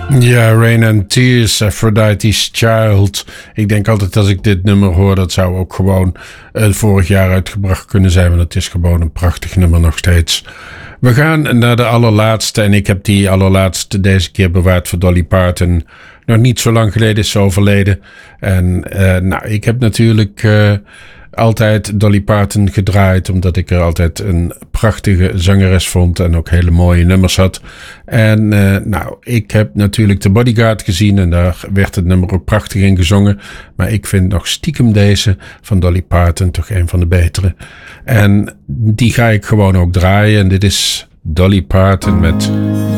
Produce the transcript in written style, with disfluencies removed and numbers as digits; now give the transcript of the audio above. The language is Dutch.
Ja, Rain and Tears, Aphrodite's Child. Ik denk altijd als ik dit nummer hoor, dat zou ook gewoon vorig jaar uitgebracht kunnen zijn. Want het is gewoon een prachtig nummer nog steeds. We gaan naar de allerlaatste. En ik heb die allerlaatste deze keer bewaard voor Dolly Parton. Nog niet zo lang geleden is ze overleden. En ik heb natuurlijk altijd Dolly Parton gedraaid. Omdat ik er altijd een prachtige zangeres vond. En ook hele mooie nummers had. En ik heb natuurlijk The Bodyguard gezien. En daar werd het nummer ook prachtig in gezongen. Maar ik vind nog stiekem deze van Dolly Parton toch een van de betere. En die ga ik gewoon ook draaien. En dit is Dolly Parton met